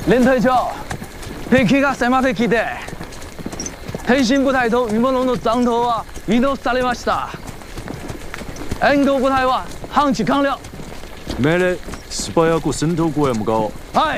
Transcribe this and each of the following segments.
連隊長、敵が迫ってきて、変身部隊と見物の残党は移動されました。援護部隊は半地完了。 命令素早く戦闘区へ向かおう。 はい。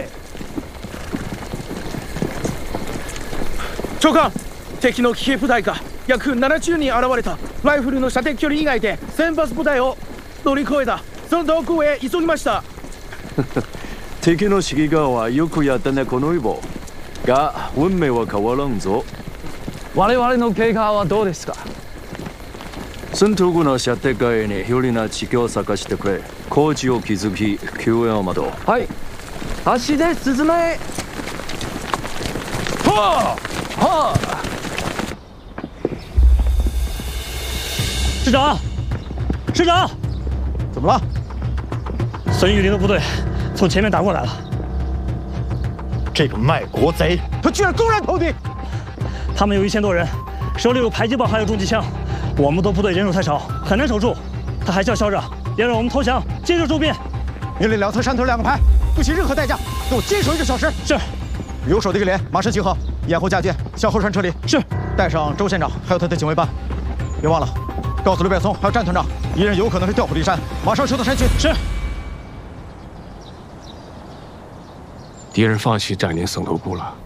長官、敵の騎兵部隊が約70人現れた。ライフルの射程距離以外で先発部隊を乗り越えた。その遠くへ急ぎました。 敵の指揮官はよくやったねこのイボ。が運命は変わらんぞ。 我々の経過はどうですか？ 戦闘区の射程外に有利な地形を探してくれ。工事を築き救援を待とう。 はい。足で進め。はあはあ。 师长，师长， 怎么了？ 孙玉林的部队从前面打过来了。 这个卖国贼，他居然公然投敌！ 他们有1000多人，手里有迫击炮，还有重机枪。我们的部队人数太少，很难守住。他还叫嚣着要让我们投降，接着收兵。 命令两侧山头2个排，不惜任何代价给我坚守1个小时。 是。 留守的一个连马上集合，掩护架舰向后山撤离。 是。 带上周县长还有他的警卫班，别忘了告诉刘柏松还有战团长，敌人有可能是调虎离山，马上收到山区。 是。 敌人放弃占领森头谷了。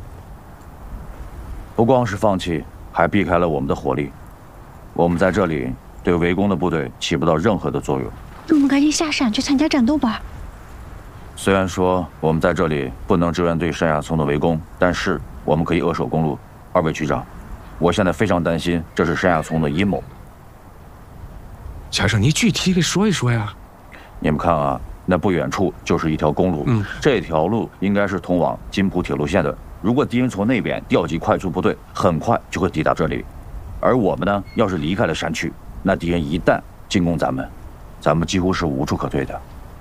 不光是放弃，还避开了我们的火力。我们在这里对围攻的部队起不到任何的作用。 我们赶紧下山去参加战斗吧。 虽然说我们在这里不能支援对山下村的围攻，但是我们可以扼守公路。2位局长，我现在非常担心这是山下村的阴谋。 先生，你具体给说一说呀。 你们看啊，那不远处就是一条公路，这条路应该是通往金浦铁路线的。如果敌人从那边调集快速部队，很快就会抵达这里。而我们呢，要是离开了山区，那敌人一旦进攻咱们几乎是无处可退的。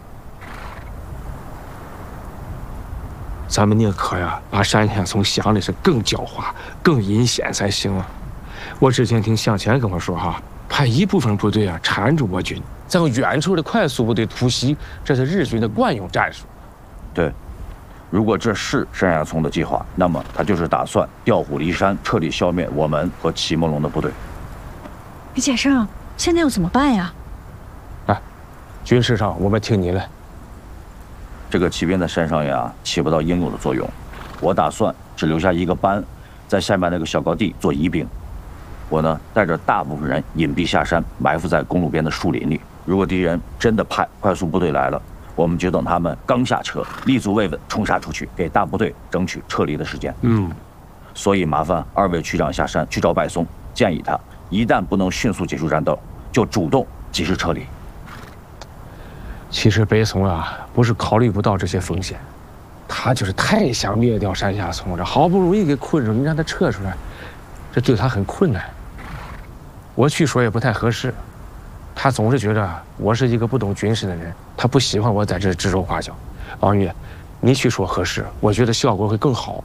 咱们宁可呀，把山下村想的是更狡猾、更阴险才行啊！我之前听向前跟我说哈，派一部分部队啊缠住我军，再用远处的快速部队突袭，这是日军的惯用战术。 对。如果这是山下村的计划，那么他就是打算调虎离山，彻底消灭我们和齐梦龙的部队。 李先生，现在要怎么办呀？ 哎，军事上我们听你的。 这个骑兵在山上呀起不到应有的作用，我打算只留下1个班，在下面那个小高地做疑兵。我呢带着大部分人隐蔽下山，埋伏在公路边的树林里。如果敌人真的派快速部队来了，我们就等他们刚下车，立足未稳，冲杀出去，给大部队争取撤离的时间。所以麻烦2位区长下山去找柏松，建议他一旦不能迅速结束战斗，就主动及时撤离。 其实柏松啊，不是考虑不到这些风险，他就是太想灭掉山下村了。好不容易给困住，你让他撤出来，这对他很困难。我去说也不太合适。他总是觉得我是一个不懂军事的人，他不喜欢我在这指手画脚。王玉，你去说合适，我觉得效果会更好。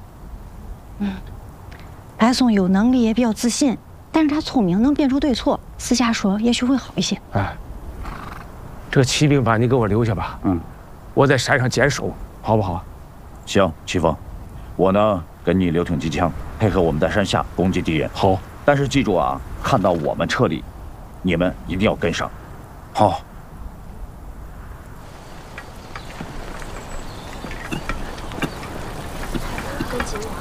白松有能力也比较自信，但是他聪明，能辨出对错，私下说也许会好一些。 哎，这骑兵班你给我留下吧，我在山上坚守，好不好？ 行，齐峰，我呢跟你留挺机枪，配合我们在山下攻击敌人。 好， 但是记住啊，看到我们撤离，你们一定要跟上。好。 跟紧我。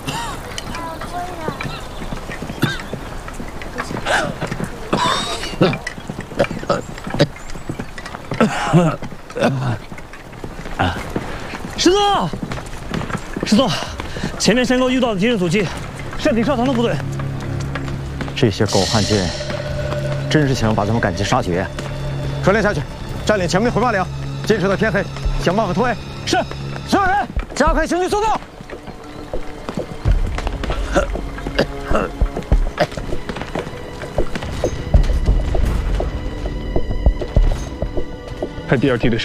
石宗，石宗，前面山沟遇到的敌人阻击，是李少棠的部队。 这些狗汉奸，真是想把咱们赶尽杀绝。传令下去，占领前面的回马岭，坚持到天黑，想办法脱围。 是， 所有人加快行军速度。 派第2梯队